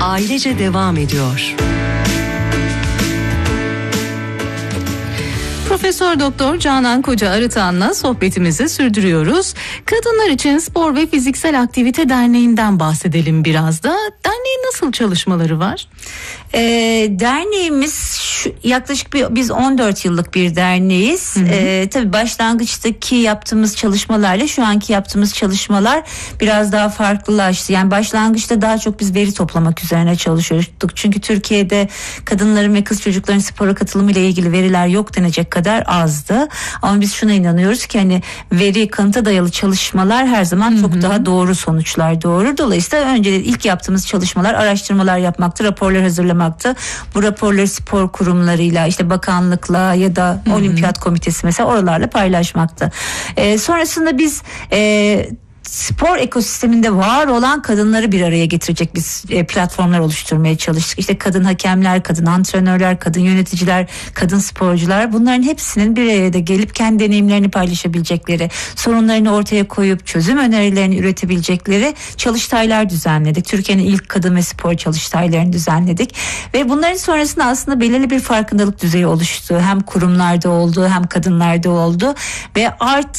ailece devam ediyor. Profesör Doktor Canan Koca Arıtan'la sohbetimizi sürdürüyoruz. Kadınlar için Spor ve Fiziksel Aktivite Derneği'nden bahsedelim biraz da. Derneğin nasıl çalışmaları var? Derneğimiz yaklaşık biz 14 yıllık bir derneğiz. Tabii başlangıçtaki yaptığımız çalışmalarla şu anki yaptığımız çalışmalar biraz daha farklılaştı. Yani başlangıçta daha çok biz veri toplamak üzerine çalışıyorduk. Çünkü Türkiye'de kadınların ve kız çocukların spora katılımı ile ilgili veriler yok denecek kadar azdı. Ama biz şuna inanıyoruz ki hani veri, kanıta dayalı çalışmalar her zaman çok daha doğru sonuçlar doğurur. Dolayısıyla önce ilk yaptığımız çalışmalar araştırmalar yapmaktı, raporlar hazırlamaktı. Bu raporları spor kurumlarıyla, işte bakanlıkla ya da olimpiyat komitesi mesela oralarla paylaşmaktı. Sonrasında biz spor ekosisteminde var olan kadınları bir araya getirecek biz platformlar oluşturmaya çalıştık. İşte kadın hakemler, kadın antrenörler, kadın yöneticiler, kadın sporcular, bunların hepsinin bir araya da gelip kendi deneyimlerini paylaşabilecekleri, sorunlarını ortaya koyup çözüm önerilerini üretebilecekleri çalıştaylar düzenledik. Türkiye'nin ilk kadın ve spor çalıştaylarını düzenledik ve bunların sonrasında aslında belirli bir farkındalık düzeyi oluştu. Hem kurumlarda oldu, hem kadınlarda oldu ve